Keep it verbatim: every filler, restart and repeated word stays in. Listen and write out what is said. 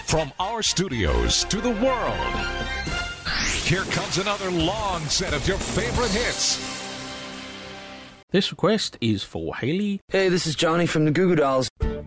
From our studios to the world, here comes another long set of your favorite hits. This request is for Haley. Hey, this is Johnny from the Goo Goo Dolls.